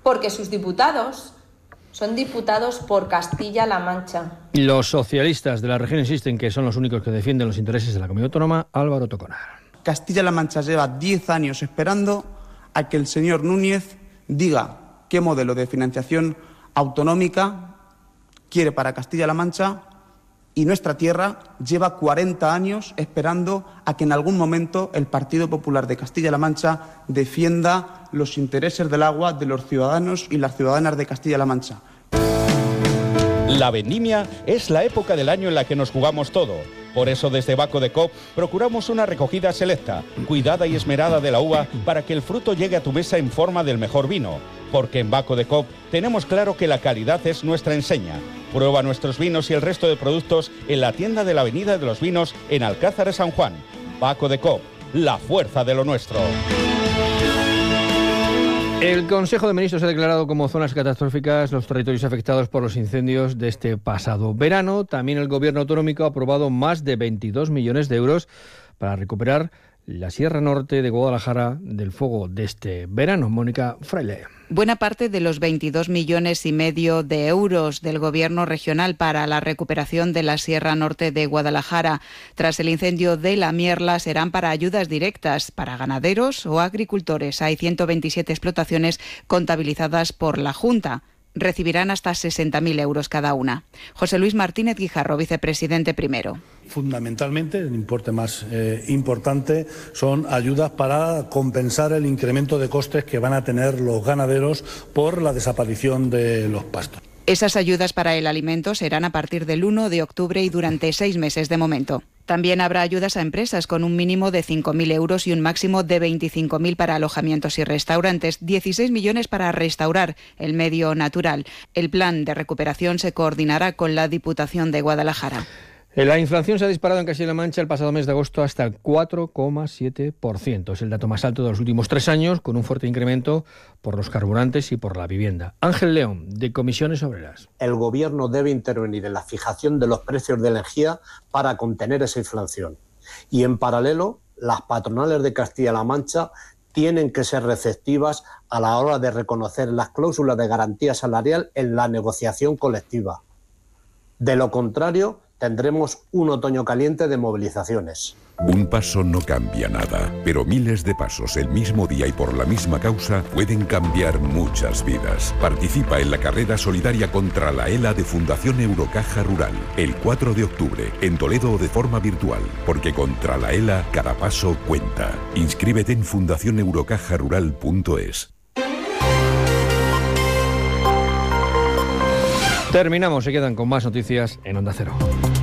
porque sus diputados son diputados por Castilla-La Mancha. Los socialistas de la región insisten que son los únicos que defienden los intereses de la comunidad autónoma. Álvaro Tocona. Castilla-La Mancha lleva 10 años esperando a que el señor Núñez diga qué modelo de financiación autonómica quiere para Castilla-La Mancha, y nuestra tierra lleva 40 años esperando a que en algún momento el Partido Popular de Castilla-La Mancha defienda los intereses del agua de los ciudadanos y las ciudadanas de Castilla-La Mancha. La vendimia es la época del año en la que nos jugamos todo. Por eso desde Baco de Coop procuramos una recogida selecta, cuidada y esmerada de la uva para que el fruto llegue a tu mesa en forma del mejor vino. Porque en Baco de Coop tenemos claro que la calidad es nuestra enseña. Prueba nuestros vinos y el resto de productos en la tienda de la Avenida de los Vinos en Alcázar de San Juan. Baco de Coop, la fuerza de lo nuestro. El Consejo de Ministros ha declarado como zonas catastróficas los territorios afectados por los incendios de este pasado verano. También el Gobierno autonómico ha aprobado más de 22 millones de euros para recuperar la Sierra Norte de Guadalajara del fuego de este verano. Mónica Fraile. Buena parte de los 22,5 millones de euros del Gobierno regional para la recuperación de la Sierra Norte de Guadalajara tras el incendio de La Mierla serán para ayudas directas para ganaderos o agricultores. Hay 127 explotaciones contabilizadas por la Junta. Recibirán hasta 60.000 euros cada una. José Luis Martínez Guijarro, vicepresidente primero. Fundamentalmente, el importe más importante son ayudas para compensar el incremento de costes que van a tener los ganaderos por la desaparición de los pastos. Esas ayudas para el alimento serán a partir del 1 de octubre y durante 6 meses de momento. También habrá ayudas a empresas con un mínimo de 5.000 euros y un máximo de 25.000 para alojamientos y restaurantes, 16 millones para restaurar el medio natural. El plan de recuperación se coordinará con la Diputación de Guadalajara. La inflación se ha disparado en Castilla-La Mancha el pasado mes de agosto hasta el 4,7%. Es el dato más alto de los últimos 3 años, con un fuerte incremento por los carburantes y por la vivienda. Ángel León, de Comisiones Obreras. El Gobierno debe intervenir en la fijación de los precios de energía para contener esa inflación. Y en paralelo, las patronales de Castilla-La Mancha tienen que ser receptivas a la hora de reconocer las cláusulas de garantía salarial en la negociación colectiva. De lo contrario, tendremos un otoño caliente de movilizaciones. Un paso no cambia nada, pero miles de pasos el mismo día y por la misma causa pueden cambiar muchas vidas. Participa en la carrera solidaria contra la ELA de Fundación Eurocaja Rural, el 4 de octubre, en Toledo o de forma virtual, porque contra la ELA cada paso cuenta. Inscríbete en fundacioneurocajarural.es. Terminamos, se quedan con más noticias en Onda Cero.